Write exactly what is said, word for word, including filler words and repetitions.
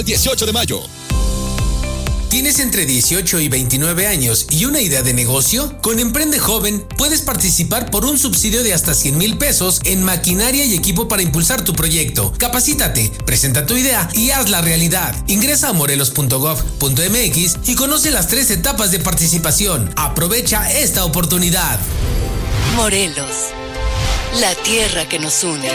dieciocho de mayo. ¿Tienes entre dieciocho y veintinueve años y una idea de negocio? Con Emprende Joven puedes participar por un subsidio de hasta cien mil pesos en maquinaria y equipo para impulsar tu proyecto. Capacítate, presenta tu idea y hazla realidad. Ingresa a morelos punto gov punto m x y conoce las tres etapas de participación. Aprovecha esta oportunidad. Morelos, la tierra que nos une.